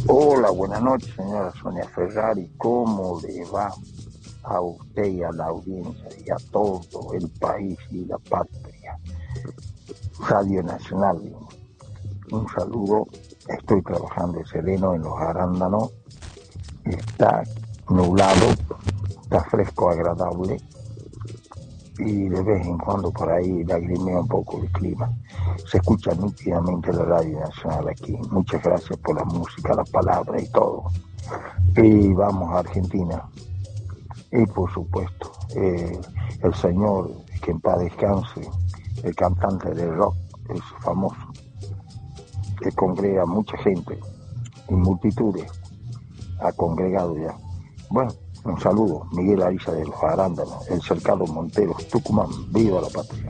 Hola, buenas noches, señora Sonia Ferrari. ¿Cómo le va a usted y a la audiencia y a todo el país y la patria? Radio Nacional, un saludo. Estoy trabajando sereno en los arándanos. Está nublado, está fresco, agradable. Y de vez en cuando por ahí lagrimea un poco el clima. Se escucha nítidamente la Radio Nacional aquí. Muchas gracias por la música, la palabra y todo. Y vamos a Argentina. Y por supuesto, el señor, que en paz descanse, el cantante de rock, es famoso, que congrega mucha gente, y multitudes, ha congregado ya. Bueno, un saludo, Miguel Ariza de los Arándanos, el Cercado Monteros, Tucumán, viva la patria.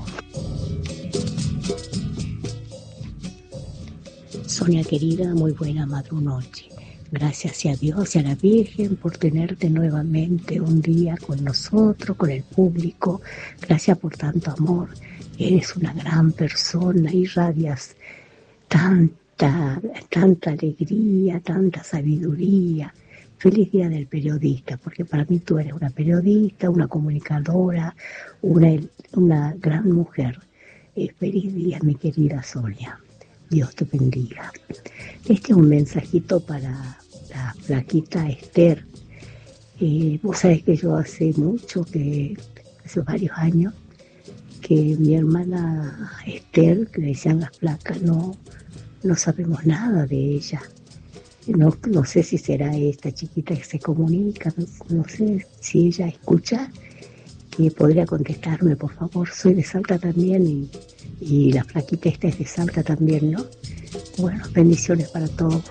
Sonia querida, muy buena madrunoche. Gracias a Dios y a la Virgen por tenerte nuevamente un día con nosotros, con el público. Gracias por tanto amor. Eres una gran persona, irradias tanta alegría, tanta sabiduría. Feliz día del periodista, porque para mí tú eres una periodista, una comunicadora, una gran mujer. Feliz día, mi querida Sonia. Dios te bendiga. Este es un mensajito para la flaquita Esther. Vos sabés que yo hace varios años, que mi hermana Esther, que le decían la flaca, no sabemos nada de ella. No sé si será esta chiquita que se comunica, no sé si ella escucha, que podría contestarme, por favor. Soy de Salta también y la flaquita esta es de Salta también, ¿no? Bueno, bendiciones para todos.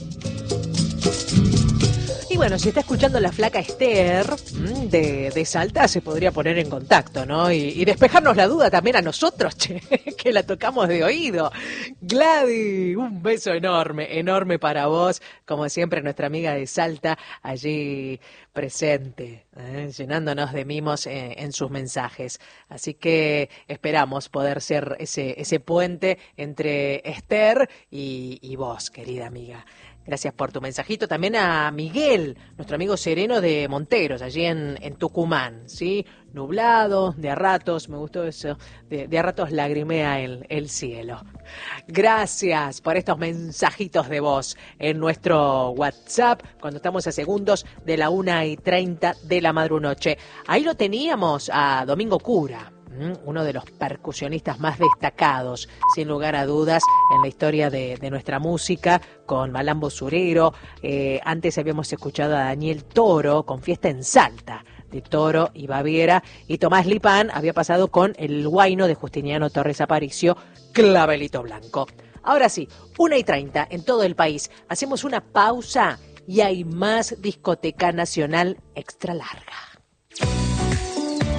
Y bueno, si está escuchando la flaca Esther de Salta, se podría poner en contacto, ¿no? Y despejarnos la duda también a nosotros, che, que la tocamos de oído. Gladys, un beso enorme para vos. Como siempre, nuestra amiga de Salta, allí presente, llenándonos de mimos en sus mensajes. Así que esperamos poder ser ese puente entre Esther y vos, querida amiga. Gracias por tu mensajito. También a Miguel, nuestro amigo sereno de Monteros, allí en Tucumán, ¿sí? Nublado, de a ratos, me gustó eso, de a ratos lagrimea el cielo. Gracias por estos mensajitos de voz en nuestro WhatsApp, cuando estamos a segundos de la 1:30 de la madrunoche. Ahí lo teníamos a Domingo Cura, uno de los percusionistas más destacados, sin lugar a dudas, en la historia de nuestra música, con Malambo Surero. Antes habíamos escuchado a Daniel Toro con Fiesta en Salta, de Toro y Baviera, y Tomás Lipán había pasado con el Huayno de Justiniano Torres Aparicio, Clavelito Blanco. Ahora sí, 1:30 en todo el país. Hacemos una pausa y hay más discoteca nacional extra larga.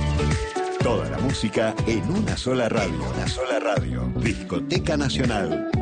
Toda la música en una sola radio. Discoteca Nacional.